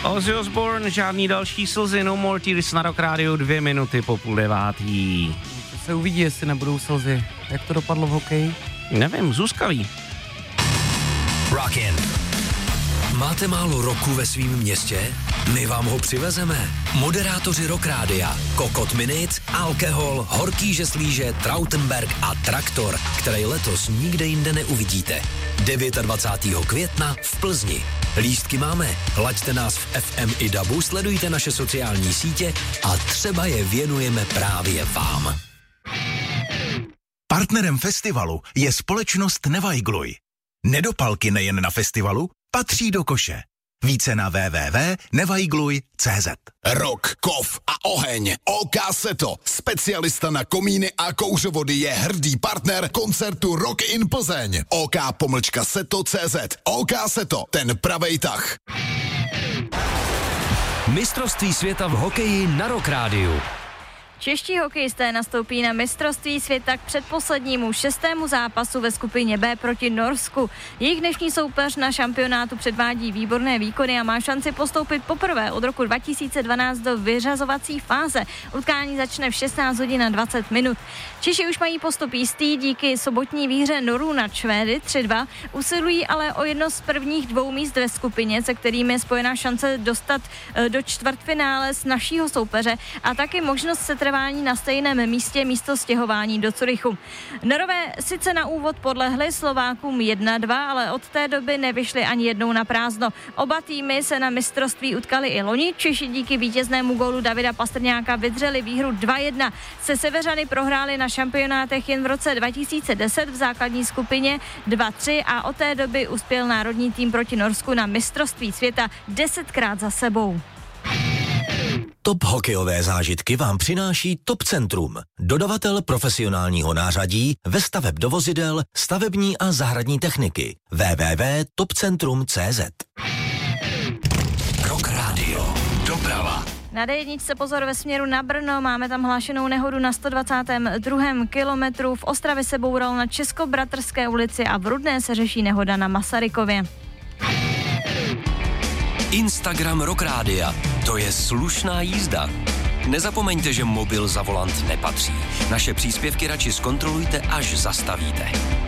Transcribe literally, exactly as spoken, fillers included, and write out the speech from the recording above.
Ozzy Osbourne, žádný další slzy, No More Tears na Rock Radio, dvě minuty po půl devátý. To se uvidí, jestli nebudou slzy. Jak to dopadlo v hokeji? Nevím, Zuzka ví. Rockin'. Máte málo roku ve svém městě? My vám ho přivezeme. Moderátoři Rock Rádia, Kokot Minute, Alkohol, Horký žeslíže, Trautenberg a Traktor, který letos nikde jinde neuvidíte. dvacátého devátého května v Plzni. Lístky máme, laďte nás v F M i dabu, sledujte naše sociální sítě a třeba je věnujeme právě vám. Partnerem festivalu je společnost Nevajgluj. Nedopalky nejen na festivalu patří do koše. Více na w w w tečka nevajgluj tečka c z. Rock, kov a oheň. ó ká Seto, specialista na komíny a kouřovody, je hrdý partner koncertu Rock in Plzeň. OK pomlčka seto tečka cé zet. ó ká Seto, ten pravej tah. Mistrovství světa v hokeji na Rock Rádiu. Čeští hokejisté nastoupí na mistrovství světa k předposlednímu šestému zápasu ve skupině B proti Norsku. Jejich dnešní soupeř na šampionátu předvádí výborné výkony a má šanci postoupit poprvé od roku dva tisíce dvanáct do vyřazovací fáze. Utkání začne v šestnáct hodin a dvacet minut. Češi už mají postup jistý díky sobotní výhře Norů nad Švédy tři dva, usilují ale o jedno z prvních dvou míst ve skupině, se kterými je spojená šance dostat do čtvrtfinále s našího soupeře a taky možnost se trvání na stejném místě místo stěhování do Curychu. Norové sice na úvod podlehli Slovákům jedna dva, ale od té doby nevyšli ani jednou na prázdno. Oba týmy se na mistrovství utkali i loni. Češi díky vítěznému gólu Davida Pastrňáka vydřeli výhru dva jedna. Se Severany prohráli na šampionátech jen v roce dva tisíce deset v základní skupině dva tři a od té doby uspěl národní tým proti Norsku na mistrovství světa desetkrát za sebou. Top hokejové zážitky vám přináší Top Centrum, dodavatel profesionálního nářadí ve staveb do vozidel, stavební a zahradní techniky. w w w tečka top centrum tečka c z. Rock Radio. Doprava. Na dé jedničce pozor ve směru na Brno, máme tam hlášenou nehodu na sto dvacátém druhém kilometru, v Ostravě se boural na Českobratrské ulici a v Rudné se řeší nehoda na Masarykově. Instagram Rock Rádia. To je slušná jízda. Nezapomeňte, že mobil za volant nepatří. Naše příspěvky radši zkontrolujte, až zastavíte.